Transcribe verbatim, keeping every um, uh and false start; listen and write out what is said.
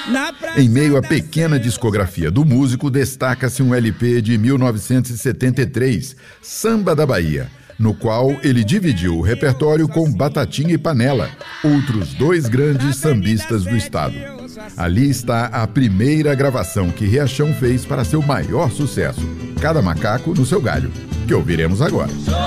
Em meio à pequena discografia do músico, destaca-se um L P de mil novecentos e setenta e três, Samba da Bahia, no qual ele dividiu o repertório com Batatinha e Panela, outros dois grandes sambistas do estado. Ali está a primeira gravação que Riachão fez para seu maior sucesso, Cada Macaco no Seu Galho, que ouviremos agora.